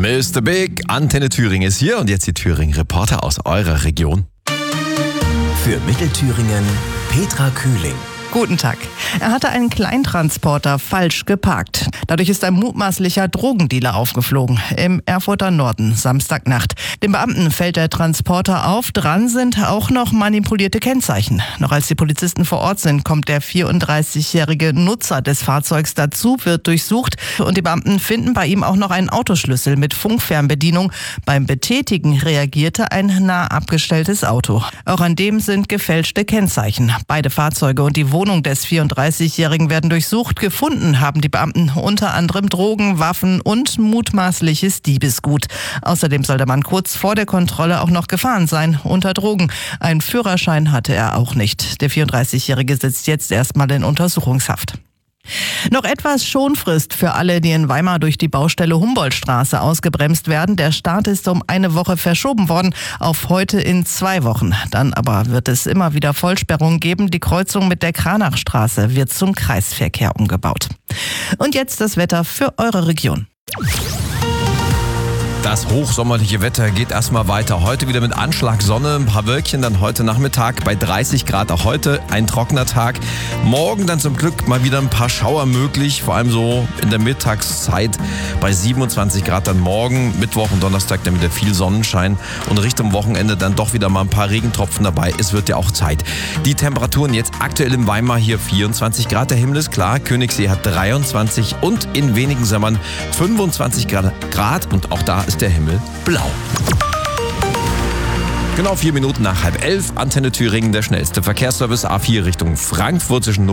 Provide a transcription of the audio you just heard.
Mr. Big, Antenne Thüringen ist hier und jetzt die Thüringen-Reporter aus eurer Region. Für Mittelthüringen Petra Kühling. Guten Tag. Er hatte einen Kleintransporter falsch geparkt. Dadurch ist ein mutmaßlicher Drogendealer aufgeflogen im Erfurter Norden Samstagnacht. Den Beamten fällt der Transporter auf. Dran sind auch noch manipulierte Kennzeichen. Noch als die Polizisten vor Ort sind, kommt der 34-jährige Nutzer des Fahrzeugs dazu, wird durchsucht und die Beamten finden bei ihm auch noch einen Autoschlüssel mit Funkfernbedienung. Beim Betätigen reagierte ein nah abgestelltes Auto. Auch an dem sind gefälschte Kennzeichen. Beide Fahrzeuge und die Wohnung des 34-Jährigen werden durchsucht. Gefunden haben die Beamten unter anderem Drogen, Waffen und mutmaßliches Diebesgut. Außerdem soll der Mann kurz vor der Kontrolle auch noch gefahren sein, unter Drogen. Einen Führerschein hatte er auch nicht. Der 34-Jährige sitzt jetzt erstmal in Untersuchungshaft. Noch etwas Schonfrist für alle, die in Weimar durch die Baustelle Humboldtstraße ausgebremst werden. Der Start ist um eine Woche verschoben worden auf heute in 2 Wochen. Dann aber wird es immer wieder Vollsperrungen geben. Die Kreuzung mit der Kranachstraße wird zum Kreisverkehr umgebaut. Und jetzt das Wetter für eure Region. Das hochsommerliche Wetter geht erstmal weiter. Heute wieder mit Anschlag Sonne, ein paar Wölkchen, dann heute Nachmittag bei 30 Grad. Auch heute ein trockener Tag. Morgen dann zum Glück mal wieder ein paar Schauer möglich, vor allem so in der Mittagszeit bei 27 Grad dann morgen. Mittwoch und Donnerstag dann wieder viel Sonnenschein und Richtung Wochenende dann doch wieder mal ein paar Regentropfen dabei. Es wird ja auch Zeit. Die Temperaturen jetzt aktuell in Weimar hier 24 Grad. Der Himmel ist klar, Königssee hat 23 und in wenigen Sommern 25 Grad und auch da ist der Himmel blau. Genau 4 Minuten nach 10:30, Antenne Thüringen, der schnellste Verkehrsservice A4 Richtung Frankfurt zwischen